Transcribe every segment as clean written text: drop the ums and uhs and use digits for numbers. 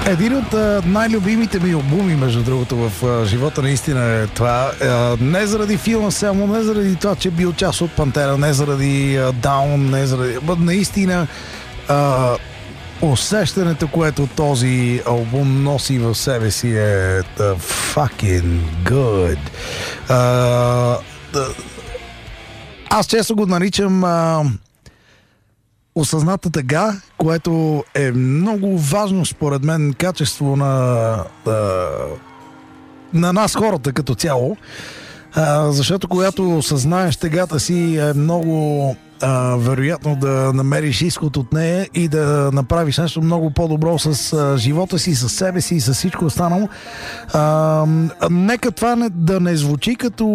Един от най-любимите ми албуми, между другото, в живота наистина е това. Не заради филма само, не заради това, че бил част от Пантера, не заради Даун, не заради... Наистина усещането, което този албум носи в себе си е fucking good. Аз често го наричам осъзната тъга, което е много важно според мен качество на нас хората като цяло, защото когато осъзнаеш тъгата си е много вероятно да намериш изход от нея и да направиш нещо много по-добро с живота си, с себе си и с всичко останало. Нека това да не звучи като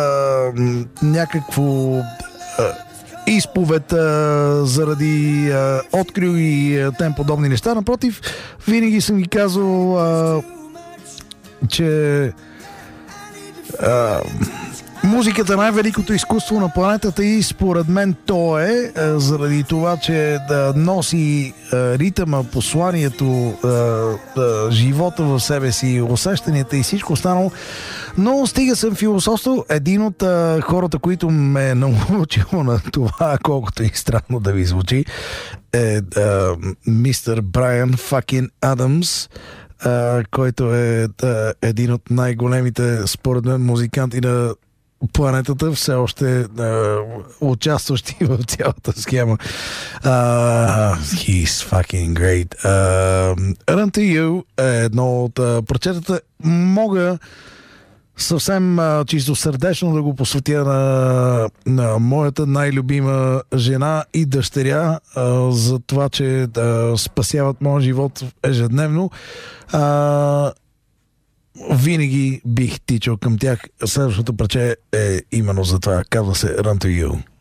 някакво изповед заради открил и тем подобни неща. Напротив, винаги съм ги казвал, че музиката е най-великото изкуство на планетата и според мен то е заради това, че да носи ритъма, посланието, живота в себе си, усещанията и всичко останало. Но стига съм философствал. Един от хората, които ме е научил на това, колкото и странно да ви звучи, е мистер Брайан Факин Адамс, който е един от най-големите според мен музиканти на планетата, все още участващи в цялата схема. He's fucking great. Run to You е едно от прочетата. Мога съвсем чисто сърдечно да го посветя на моята най-любима жена и дъщеря за това, че спасяват моя живот ежедневно. Винаги бих тичал към тях. Следващото парче е именно за това. Казва се Run to You.